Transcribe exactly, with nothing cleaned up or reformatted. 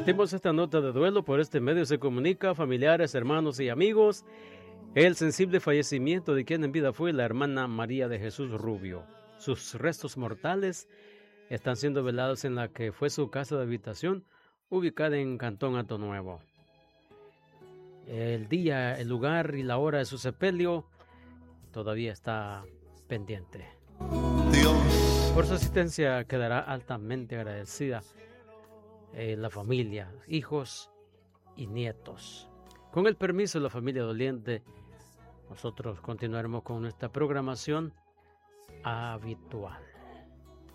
Compartimos esta nota de duelo. Por este medio se comunica familiares, hermanos y amigos el sensible fallecimiento de quien en vida fue la hermana María de Jesús Rubio. Sus restos mortales están siendo velados en la que fue su casa de habitación, ubicada en Cantón Hato Nuevo. El día, el lugar y la hora de su sepelio todavía está pendiente. Dios. Por su asistencia quedará altamente agradecida eh, la familia, hijos y nietos. Con el permiso de la familia doliente, nosotros continuaremos con nuestra programación habitual.